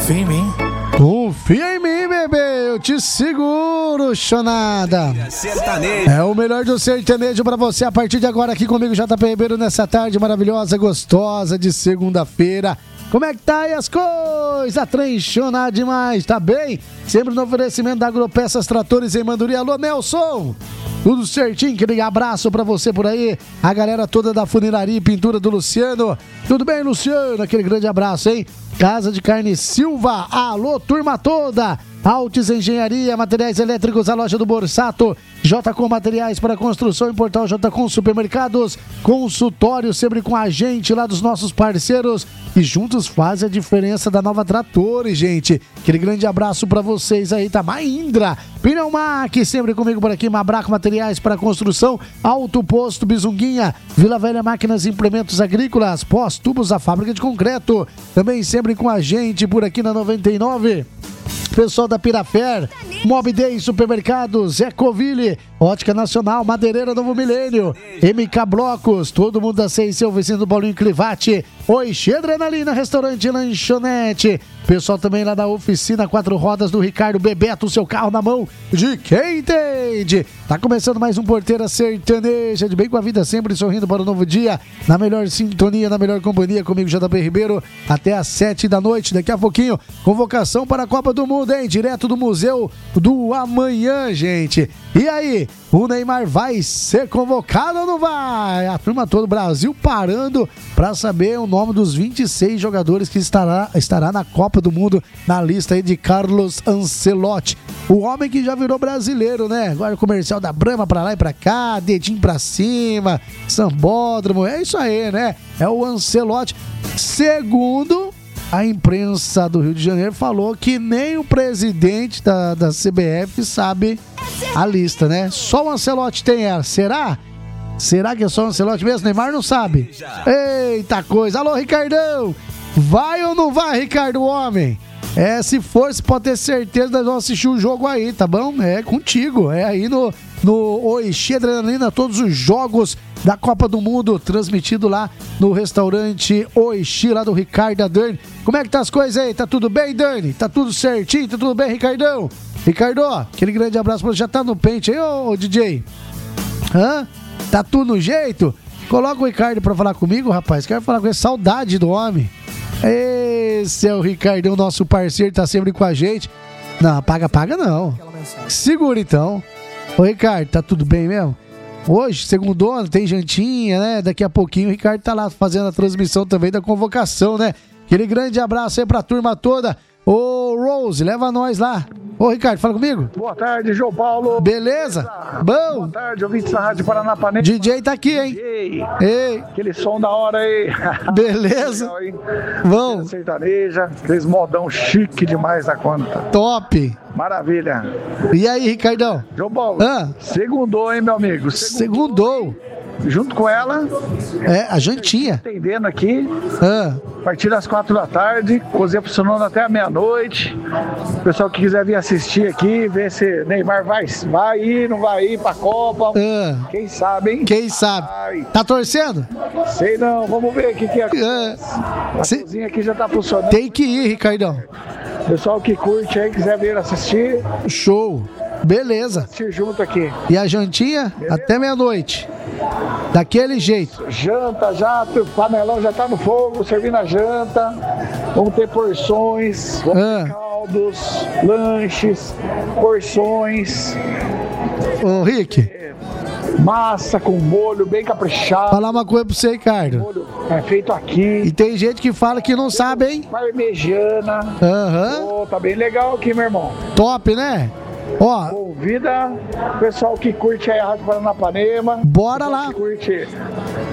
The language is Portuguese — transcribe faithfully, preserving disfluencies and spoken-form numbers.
Confia em mim. Confia em mim, bebê, eu te seguro, chonada. É o melhor do sertanejo pra você a partir de agora aqui comigo, J P Ribeiro, nessa tarde maravilhosa, gostosa de segunda-feira. Como é que tá aí as coisas? Trenchonada demais, tá bem? Sempre no oferecimento da Agropeças Tratores em Manduria. Alô, Nelson! Tudo certinho, aquele abraço pra você por aí. A galera toda da Funilaria e Pintura do Luciano. Tudo bem, Luciano? Aquele grande abraço, hein? Casa de Carne Silva. Alô, turma toda. Altis Engenharia, Materiais Elétricos, a loja do Borsato. J com Materiais para Construção em Portal J com Supermercados. Consultório sempre com a gente lá dos nossos parceiros. E juntos faz a diferença da Nova Tratores, gente. Aquele grande abraço para vocês aí, tá? Mahindra, Pneumac, sempre comigo por aqui. Mabraco Materiais para Construção. Alto Posto Bizunguinha. Vila Velha Máquinas e Implementos Agrícolas. Pós-Tubos, a fábrica de concreto. Também sempre com a gente por aqui na noventa e nove. Pessoal da Pirafer, Mob Day Supermercados, Ecoville, Ótica Nacional, Madeireira Novo Milênio, M K Blocos, todo mundo da C e C, o vizinho do Paulinho Clivati, Oixi Adrenalina, Restaurante e Lanchonete, pessoal também lá da Oficina Quatro Rodas do Ricardo Bebeto, seu carro na mão de quem entende. Tá começando mais um Porteira Sertaneja, de bem com a vida, sempre sorrindo para o novo dia, na melhor sintonia, na melhor companhia, comigo J P Ribeiro, até às sete da noite, daqui a pouquinho, convocação para a Copa do Mundo, hein? Direto do Museu do Amanhã, gente. E aí, o Neymar vai ser convocado ou não vai? A turma toda, o Brasil parando para saber o nome dos vinte e seis jogadores que estará, estará na Copa do Mundo, na lista aí de Carlos Ancelotti. O homem que já virou brasileiro, né? Agora o comercial da Brahma pra lá e pra cá, dedinho pra cima, sambódromo, é isso aí, né? É o Ancelotti. Segundo a imprensa do Rio de Janeiro, falou que nem o presidente da, da C B F sabe a lista, né? Só o Ancelotti tem ela. Será? Será que é só o Ancelotti mesmo? Neymar não sabe. Eita coisa. Alô, Ricardão. Vai ou não vai, Ricardo, homem? É, se for, você pode ter certeza, nós vamos assistir o jogo aí, tá bom? É contigo. É aí no, no Oixi Adrenalina, todos os jogos da Copa do Mundo, transmitido lá no restaurante Oixi, lá do Ricardo da Dani. Como é que tá as coisas aí? Tá tudo bem, Dani? Tá tudo certinho? Tá tudo bem, Ricardão? Ricardo, aquele grande abraço pra você. Já tá no pente aí, ô, ô D J? Hã? Tá tudo no jeito? Coloca o Ricardo pra falar comigo, rapaz. Quero falar com ele. Saudade do homem. Esse é o Ricardão, nosso parceiro, tá sempre com a gente. Não, paga, paga não. Segura então. Ô, Ricardo, tá tudo bem mesmo? Hoje, segundo ano, tem jantinha, né? Daqui a pouquinho o Ricardo tá lá fazendo a transmissão também da convocação, né? Aquele grande abraço aí pra turma toda. Ô, Rose, leva nós lá. Ô, Ricardo, fala comigo. Boa tarde, João Paulo. Beleza? Beleza? Bom. Boa tarde, ouvintes da Rádio Paranapanema. D J tá aqui, hein? D J. Ei. Aquele som da hora aí. Beleza. Vão. Sertaneja, aqueles modão chique demais da conta. Top. Maravilha. E aí, Ricardão? João Paulo. Ah. Segundou, hein, meu amigo? Segundou. Segundou. Junto com ela. É, a jantinha. Atendendo aqui. Ah. A partir das quatro da tarde. Cozinha funcionando até a meia-noite. O pessoal que quiser vir assistir aqui, ver se Neymar vai, vai ir, não vai ir pra Copa. Ah. Quem sabe, hein? Quem sabe? Ai. Tá torcendo? Sei não, vamos ver o que, que é. Ah. A Cê... cozinha aqui já tá funcionando. Tem que ir, Ricardão. Pessoal que curte aí, quiser vir assistir. Show. Beleza. Assistir junto aqui. E a jantinha? Beleza? Até meia-noite. Daquele jeito. Janta já, o panelão já tá no fogo, servindo a janta. Vamos ter porções, vamos ah. ter caldos, lanches, porções. Ô, Rick. Massa com molho bem caprichado. Falar uma coisa pra você, Ricardo. Molho é feito aqui. E tem gente que fala que não sabe, hein? Parmegiana. Aham. Uhum. Oh, tá bem legal aqui, meu irmão. Top, né? Ó, convida o pessoal que curte aí a Rádio Paranapanema. Bora lá. Que curte